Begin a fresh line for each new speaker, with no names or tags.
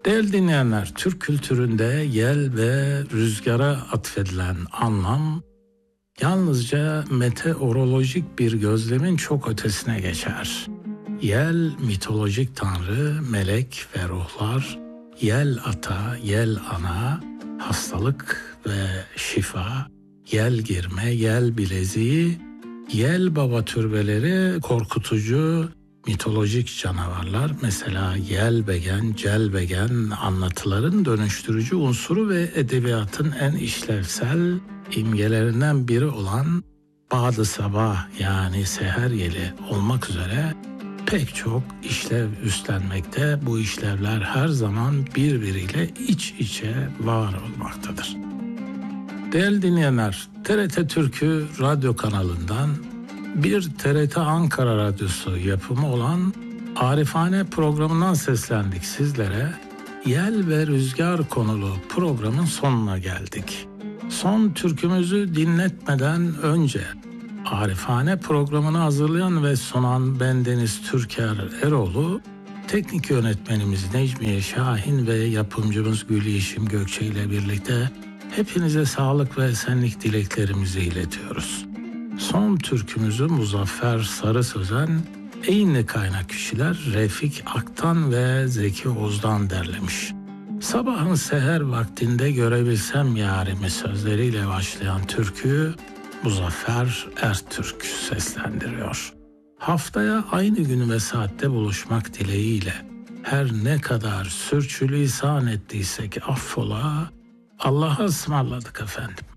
Değerli dinleyenler, Türk kültüründe yel ve rüzgara atfedilen anlam yalnızca meteorolojik bir gözlemin çok ötesine geçer. Yel mitolojik tanrı, melek ve ruhlar, yel ata, yel ana, hastalık ve şifa, yel girme, yel bileziği, yel baba türbeleri korkutucu mitolojik canavarlar, mesela yelbegen, celbegen anlatıların dönüştürücü unsuru ve edebiyatın en işlevsel imgelerinden biri olan Bad-ı Sabah yani seher yeli olmak üzere pek çok işlev üstlenmekte. Bu işlevler her zaman birbiriyle iç içe var olmaktadır. Değerli dinleyenler, TRT Türk'ü radyo kanalından bir TRT Ankara Radyosu yapımı olan Arifane programından seslendik sizlere. Yel ve rüzgar konulu programın sonuna geldik. Son türkümüzü dinletmeden önce Arifane programını hazırlayan ve sunan bendeniz Türker Eroğlu, teknik yönetmenimiz Necmiye Şahin ve yapımcımız Gül Yeşim Gökçe ile birlikte hepinize sağlık ve esenlik dileklerimizi iletiyoruz. Son türkümüzü Muzaffer Sarı Sözen, Eynli kaynak kişiler Refik Aktan ve Zeki Oz'dan derlemiş. Sabahın seher vaktinde görebilsem yarimi sözleriyle başlayan türküyü Muzaffer Ertürk seslendiriyor. Haftaya aynı günü ve saatte buluşmak dileğiyle her ne kadar sürçülisan ettiysek affola, Allah'a ısmarladık efendim.